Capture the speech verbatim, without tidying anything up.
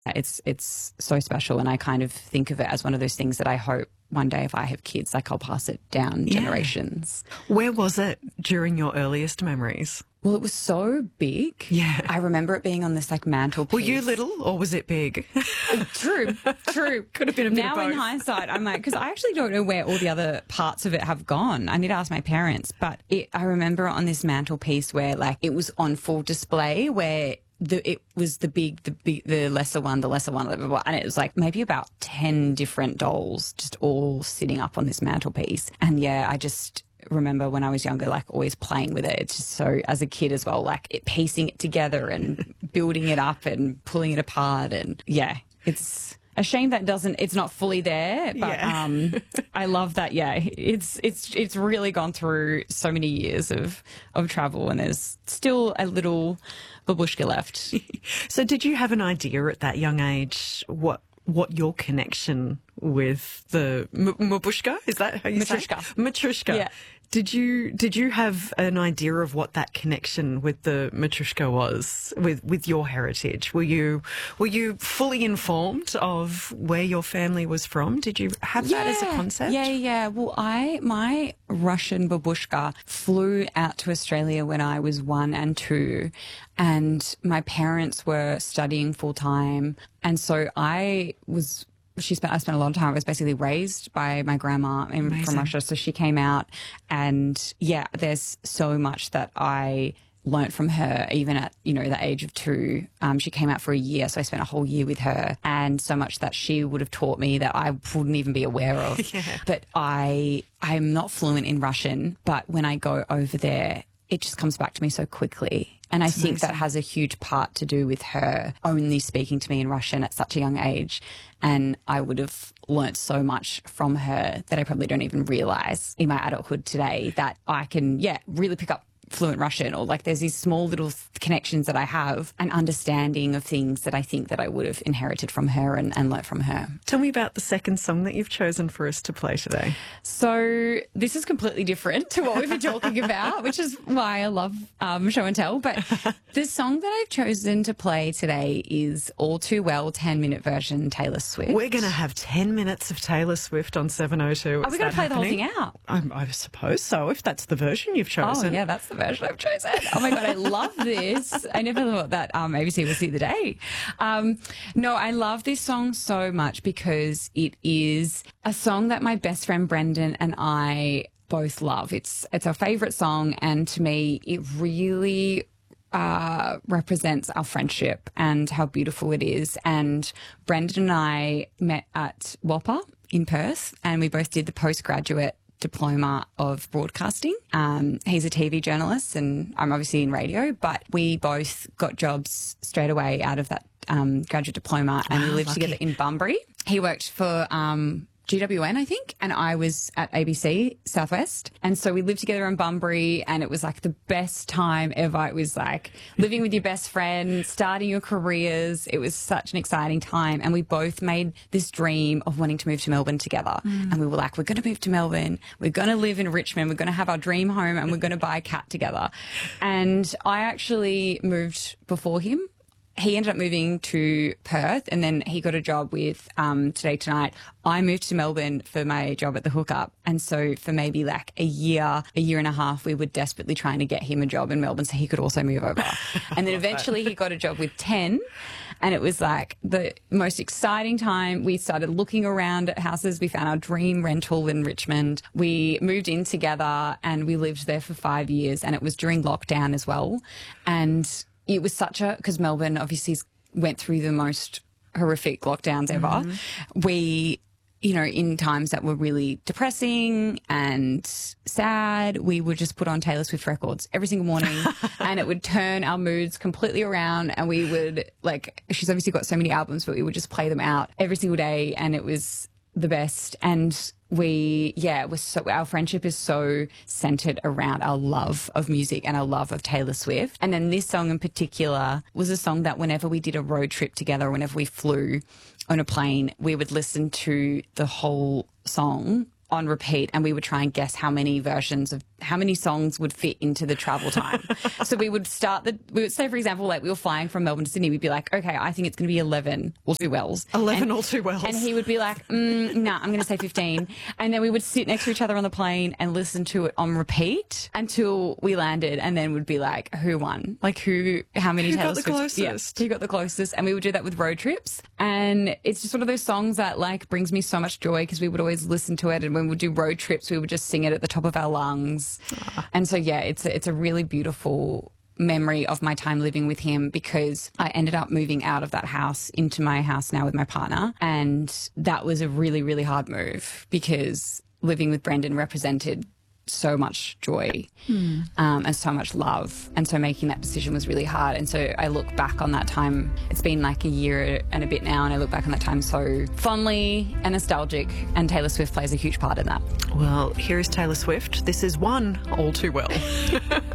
It's it's so special, and I kind of think of it as one of those things that I hope one day if I have kids, like I'll pass it down Yeah. generations. Where was it during your earliest memories? Well, it was so big. Yeah. I remember it being on this like mantelpiece. Were you little or was it big? True, true. Could have been a bit now of both. in hindsight, I'm like, because I actually don't know where all the other parts of it have gone. I need to ask my parents, but it, I remember it on this mantelpiece where like it was on full display where the it was the big, the big, the lesser one, the lesser one, blah, blah, blah, and it was like maybe about ten different dolls just all sitting up on this mantelpiece. And yeah, I just remember when I was younger, like always playing with it. It's just so, as a kid as well, like it, piecing it together and building it up and pulling it apart. And yeah, it's a shame that doesn't, it's not fully there, but Yeah. um, I love that. Yeah, it's, it's, it's really gone through so many years of, of travel, and there's still a little babushka left. So did you have an idea at that young age what what your connection with the m- mabushka, is that how you Matryoshka. say it? Matryoshka. Yeah. Did you did you have an idea of what that connection with the matryoshka was with with your heritage? Were you were you fully informed of where your family was from? Did you have that as a concept? Yeah, yeah. Well, I my Russian babushka flew out to Australia when I was one and two, and my parents were studying full time, and so I was. She spent. I spent a lot of time. I was basically raised by my grandma in, from Amazing. Russia, so she came out, and yeah, there's so much that I learnt from her, even at, you know, the age of two. Um, she came out for a year, so I spent a whole year with her, and so much that she would have taught me that I wouldn't even be aware of. Yeah. But I, I'm not fluent in Russian, but when I go over there, it just comes back to me so quickly. And I think that has a huge part to do with her only speaking to me in Russian at such a young age. And I would have learnt so much from her that I probably don't even realise in my adulthood today that I can, yeah, really pick up fluent Russian, or like there's these small little connections that I have, an understanding of things that I think that I would have inherited from her and, and learnt from her. Tell me about the second song that you've chosen for us to play today. So this is completely different to what we've been talking about, which is why I love um, show and tell. But the song that I've chosen to play today is All Too Well ten minute version Taylor Swift. We're going to have ten minutes of Taylor Swift on seven oh two. Are we going to play the whole thing out? I, I suppose so, if that's the version you've Oh, chosen. yeah, that's the version I've chosen. Oh, my God, I love this. I never thought that um, A B C would see the day. Um, no, I love this song so much because it is a song that my best friend Brendan and I both love. It's, it's our favourite song, and to me, it really uh, represents our friendship and how beautiful it is. And Brendan and I met at W A P A in Perth, and we both did the postgraduate diploma of broadcasting. Um, he's a T V journalist and I'm obviously in radio, but we both got jobs straight away out of that um, graduate diploma, and we lived lucky. together in Bunbury. He worked for um, G W N, I think, and I was at A B C Southwest. And so we lived together in Bunbury, and it was like the best time ever. It was like living with your best friend, starting your careers. It was such an exciting time. And we both made this dream of wanting to move to Melbourne together. Mm. And we were like, we're going to move to Melbourne. We're going to live in Richmond. We're going to have our dream home, and we're going to buy a cat together. And I actually moved before him. He ended up moving to Perth, and then he got a job with um, Today Tonight. I moved to Melbourne for my job at the Hookup. And so for maybe like a year, a year and a half, we were desperately trying to get him a job in Melbourne so he could also move over. And then eventually he got a job with ten. And it was like the most exciting time. We started looking around at houses. We found our dream rental in Richmond. We moved in together and we lived there for five years. And it was during lockdown as well. And it was such a, because Melbourne obviously went through the most horrific lockdowns ever. Mm-hmm. We, you know, in times that were really depressing and sad, we would just put on Taylor Swift records every single morning and it would turn our moods completely around, and we would, like, she's obviously got so many albums, but we would just play them out every single day, and it was the best. And we, yeah, it was so, our friendship is so centered around our love of music and our love of Taylor Swift. And then this song in particular was a song that whenever we did a road trip together, whenever we flew on a plane, we would listen to the whole song on repeat, and we would try and guess how many versions of how many songs would fit into the travel time. So we would start the, we would say, for example, like we were flying from Melbourne to Sydney, we'd be like, okay, I think it's going to be eleven All Too Wells. eleven and, All Too Wells. And he would be like, mm, nah, I'm going to say fifteen. And then we would sit next to each other on the plane and listen to it on repeat until we landed, and then would be like, who won? Like who, how many Who Taylor got the Swift- closest? Yeah, who got the closest? And we would do that with road trips. And it's just one of those songs that like brings me so much joy because we would always listen to it. And when we would do road trips, we would just sing it at the top of our lungs. Ah. And so, yeah, it's a, it's a really beautiful memory of my time living with him, because I ended up moving out of that house into my house now with my partner. And that was a really, really hard move because living with Brendan represented so much joy mm. um, and so much love. And so making that decision was really hard. And so I look back on that time, it's been like a year and a bit now, and I look back on that time so fondly and nostalgic, and Taylor Swift plays a huge part in that. Well, here is Taylor Swift. This is one All Too Well.